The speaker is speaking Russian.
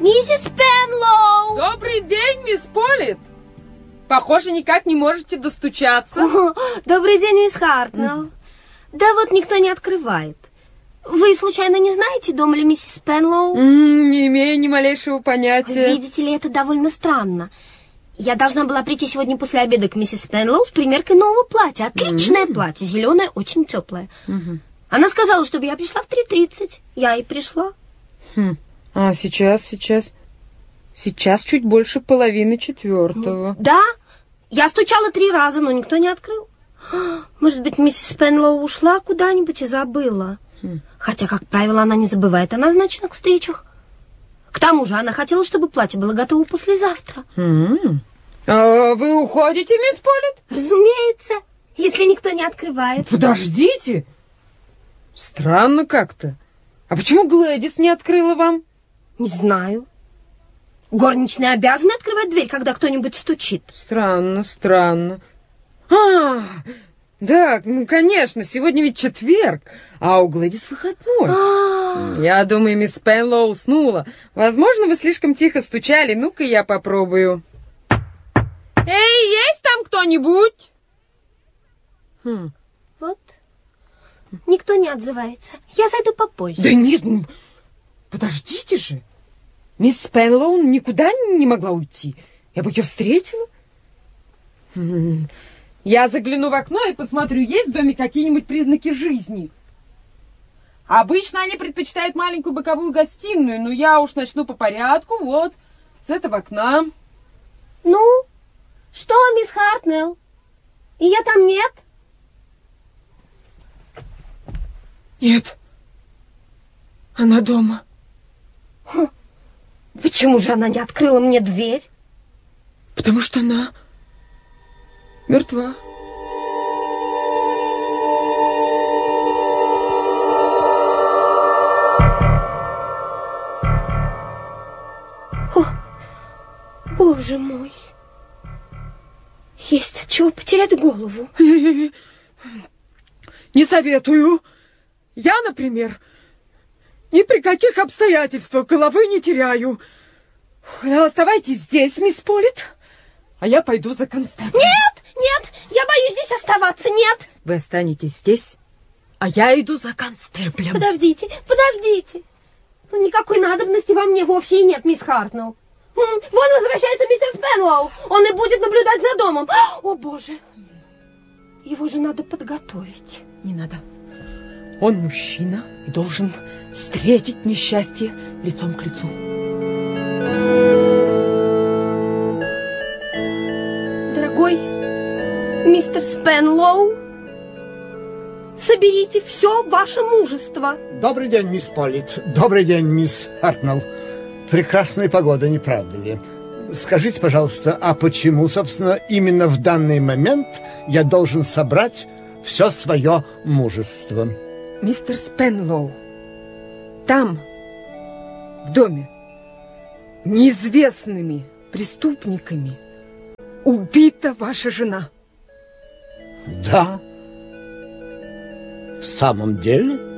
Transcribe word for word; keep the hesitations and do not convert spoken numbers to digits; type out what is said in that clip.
Миссис Пенлоу! Добрый день, мисс Полит! Похоже, никак не можете достучаться. О, добрый день, мисс Хартнелл. Mm. Да вот никто не открывает. Вы, случайно, не знаете, дома ли миссис Пенлоу? Mm, не имею ни малейшего понятия. Видите ли, это довольно странно. Я должна была прийти сегодня после обеда к миссис Пенлоу с примеркой нового платья. Отличное mm. платье, зеленое, очень теплое. Mm-hmm. Она сказала, чтобы я пришла в три тридцать. Я и пришла. Хм. А, сейчас, сейчас. Сейчас чуть больше половины четвертого. Да, я стучала три раза, но никто не открыл. Может быть, миссис Пенлоу ушла куда-нибудь и забыла. Хм. Хотя, как правило, она не забывает о назначенных встречах. К тому же она хотела, чтобы платье было готово послезавтра. Mm. А вы уходите, мисс Полит? Разумеется, если никто не открывает. Подождите. Странно как-то. А почему Глэдис не открыла вам? Не знаю. Горничные обязаны открывать дверь, когда кто-нибудь стучит. Странно, странно. А, да, ну, конечно, сегодня ведь четверг, а у Глэдис выходной. А-а-а. Я думаю, мисс Пенлоу уснула. Возможно, вы слишком тихо стучали. Ну-ка, я попробую. Эй, есть там кто-нибудь? Хм. Вот. Никто не отзывается. Я зайду попозже. Да нет, ну, подождите же. Мисс Пенлоу никуда не могла уйти. Я бы ее встретила. Я загляну в окно и посмотрю, есть в доме какие-нибудь признаки жизни. Обычно они предпочитают маленькую боковую гостиную, но я уж начну по порядку. Вот, с этого окна. Ну, что, мисс Хартнелл? Ее там нет? Нет. Она дома. Хм. Почему же она не открыла мне дверь? Потому что она мертва. О, боже мой. Есть от чего потерять голову. Не советую. Я, например, ни при каких обстоятельствах головы не теряю. Оставайтесь здесь, мисс Полит, а я пойду за констеблем. Нет, нет, я боюсь здесь оставаться, нет. Вы останетесь здесь, а я иду за констеблем. Подождите, подождите. Ну, никакой надобности во мне вовсе и нет, мисс Хартнелл. Вон возвращается мистер Спенлоу. Он и будет наблюдать за домом. О, боже. Его же надо подготовить. Не надо. Он мужчина и должен встретить несчастье лицом к лицу. Дорогой мистер Спенлоу, соберите все ваше мужество. Добрый день, мисс Полит. Добрый день, мисс Хартнелл. Прекрасная погода, не правда ли? Скажите, пожалуйста, а почему, собственно, именно в данный момент я должен собрать все свое мужество? Мистер Спенлоу, там, в доме, неизвестными преступниками убита ваша жена. Да? В самом деле?